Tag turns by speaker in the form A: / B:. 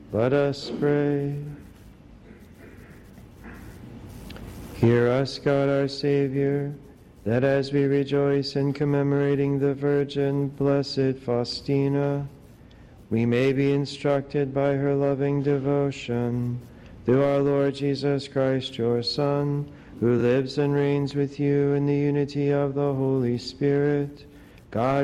A: Let us pray. Hear us, God our Savior, that as we rejoice in commemorating the Virgin Blessed Faustina, we may be instructed by her loving devotion through our Lord Jesus Christ, your Son, who lives and reigns with you in the unity of the Holy Spirit, God